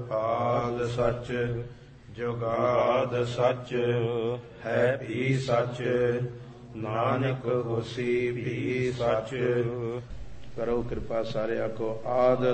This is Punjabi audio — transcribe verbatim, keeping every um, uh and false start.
ਆਦ ਸਚ, ਜੁਗਾਦ ਸਚ, ਹੈ ਵੀ ਸਚ, ਨਾਨਕ ਹੋਸੀ ਵੀ ਸਚ। ਕਰੋ ਕਿਰਪਾ ਸਾਰਿਆਂ ਕੋ। ਆਦ